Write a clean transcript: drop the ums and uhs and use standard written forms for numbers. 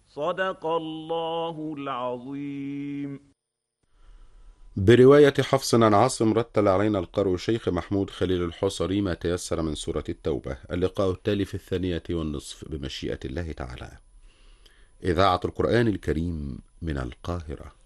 صدق الله العظيم. برواية حفص عن عاصم رتل علينا القارئ شيخ محمود خليل الحصري ما تيسر من سورة التوبة. اللقاء التالي في 2:30 بمشيئة الله تعالى. إذاعة القرآن الكريم من القاهرة.